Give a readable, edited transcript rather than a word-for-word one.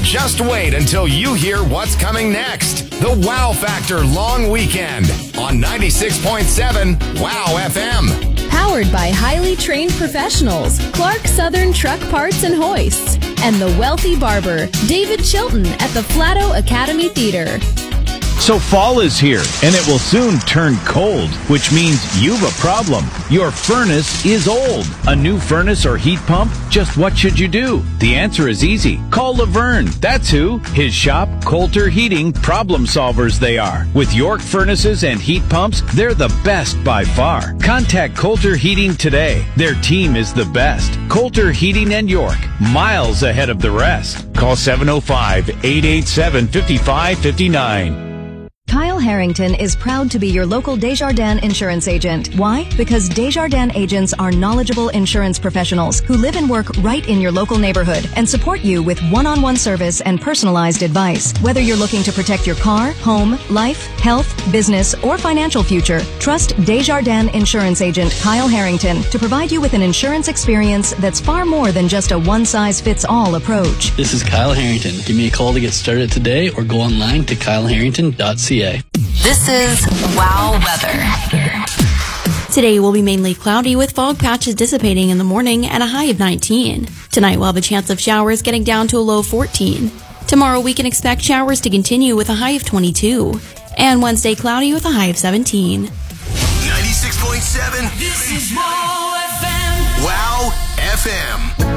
Just wait until you hear what's coming next. The Wow Factor Long Weekend on 96.7 Wow FM. Powered by highly trained professionals, Clark Southern Truck Parts and Hoists, and the wealthy barber, David Chilton at the Flatto Academy Theater. So fall is here, and it will soon turn cold, which means you've a problem. Your furnace is old. A new furnace or heat pump? Just what should you do? The answer is easy. Call Laverne. That's who. His shop, Coulter Heating, problem solvers they are. With York furnaces and heat pumps, they're the best by far. Contact Coulter Heating today. Their team is the best. Coulter Heating and York, miles ahead of the rest. Call 705-887-5559. Kyle Harrington is proud to be your local Desjardins insurance agent. Why? Because Desjardins agents are knowledgeable insurance professionals who live and work right in your local neighborhood and support you with one-on-one service and personalized advice. Whether you're looking to protect your car, home, life, health, business, or financial future, trust Desjardins insurance agent Kyle Harrington to provide you with an insurance experience that's far more than just a one-size-fits-all approach. This is Kyle Harrington. Give me a call to get started today or go online to kyleharrington.ca. This is Wow Weather. Today will be mainly cloudy with fog patches dissipating in the morning and a high of 19. Tonight we'll have a chance of showers getting down to a low of 14. Tomorrow we can expect showers to continue with a high of 22. And Wednesday cloudy with a high of 17. 96.7. This is Wow FM. Wow FM.